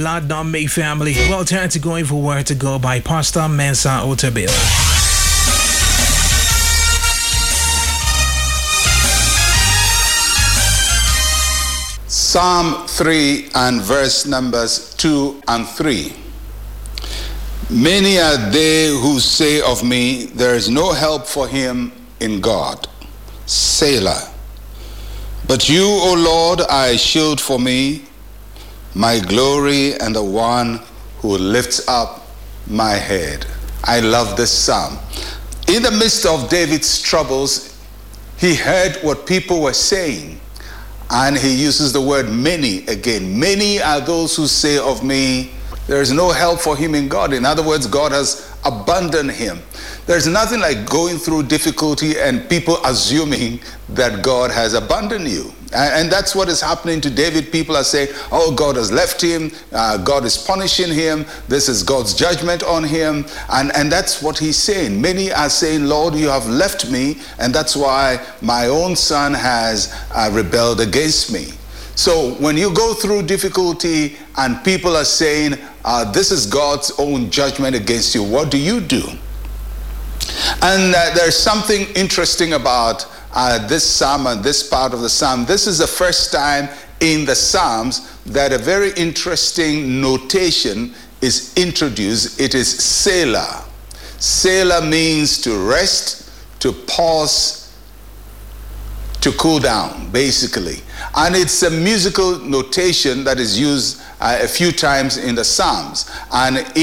Lord don't make family. Well, time to go in for where to go by Pastor Mensah Otabil. Psalm 3 and verse numbers 2 and 3. Many are they who say of me, there is no help for him in God. Selah. But you, O Lord, are a shield for me, my glory, and the one who lifts up my head. I love this psalm. In the midst of David's troubles, he heard what people were saying. And he uses the word many again. Many are those who say of me, there is no help for him in God. In other words, God has abandoned him. There's nothing like going through difficulty and people assuming that God has abandoned you. And that's what is happening to David. People are saying, oh, God has left him. God is punishing him. This is God's judgment on him. And that's what he's saying. Many are saying, Lord, you have left me. And that's why my own son has rebelled against me. So when you go through difficulty and people are saying, this is God's own judgment against you, what do you do? And there's something interesting about this psalm and this part of the psalm. This is the first time in the Psalms that a very interesting notation is introduced. It is Selah. Selah means to rest, to pause, to cool down, basically. And it's a musical notation that is used a few times in the Psalms. And